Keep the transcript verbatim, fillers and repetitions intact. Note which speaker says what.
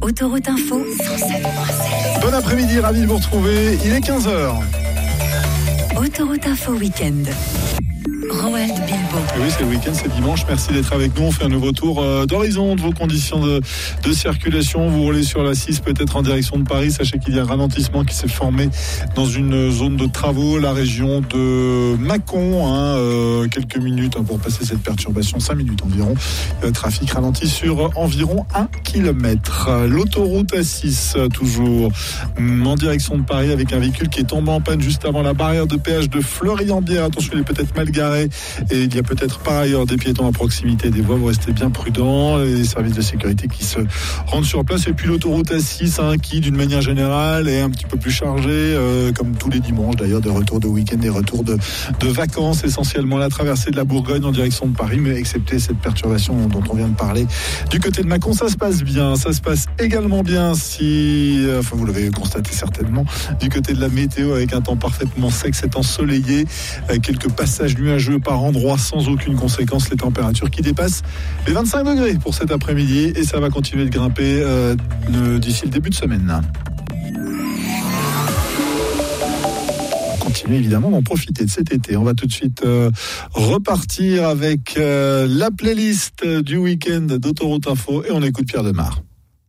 Speaker 1: Autoroute Info, cent sept point sept.
Speaker 2: Bon après-midi, ravi de vous retrouver. Il est quinze heures.
Speaker 1: Autoroute Info Week-end. Roald Bilbo.
Speaker 2: Et oui, c'est le week-end, c'est dimanche. Merci d'être avec nous. On fait un nouveau tour euh, d'horizon de vos conditions de, de circulation. Vous roulez sur la six, peut-être en direction de Paris. Sachez qu'il y a un ralentissement qui s'est formé dans une zone de travaux, la région de Mâcon. Hein, euh, quelques minutes hein, pour passer cette perturbation, cinq minutes environ. Le trafic ralentit sur environ un kilomètre. L'autoroute A six, toujours en direction de Paris, avec un véhicule qui est tombé en panne juste avant la barrière de péage de Fleury-en-Bière. Attention, il est peut-être mal garé. Et il y a peut-être par ailleurs des piétons à proximité des voies. Vous restez bien prudents. Les services de sécurité qui se rendent sur place. Et puis l'autoroute A six hein, qui, d'une manière générale, est un petit peu plus chargée, euh, comme tous les dimanches d'ailleurs, des retours de week-end, des retours de, de vacances. Essentiellement la traversée de la Bourgogne en direction de Paris, mais excepté cette perturbation dont on vient de parler. Du côté de Mâcon, ça se passe bien. Ça se passe également bien si, enfin vous l'avez constaté certainement, du côté de la météo avec un temps parfaitement sec, c'est ensoleillé, avec quelques passages nuageux par endroits sans aucune conséquence, les températures qui dépassent les vingt-cinq degrés pour cet après-midi et ça va continuer de grimper euh, d'ici le début de semaine. On continue évidemment d'en profiter de cet été. On va tout de suite euh, repartir avec euh, la playlist du week-end d'Autoroute Info et on écoute Pierre Demar.